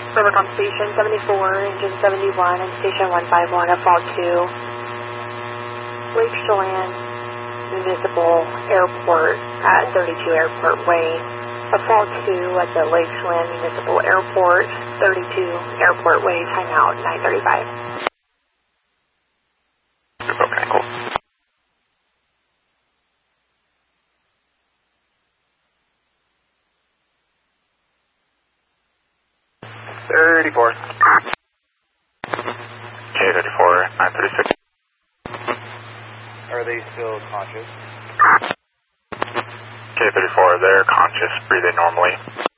Rivercom Station 74, Engine 71, and Station 151 at Fall 2. Lake Chelan Municipal Airport at 32 Airport Way. At Fall 2 at the Lake Chelan Municipal Airport, 32 Airport Way, timeout 9:35. Okay, cool. K34, 936. Are they still conscious? K34, they're conscious, breathing normally.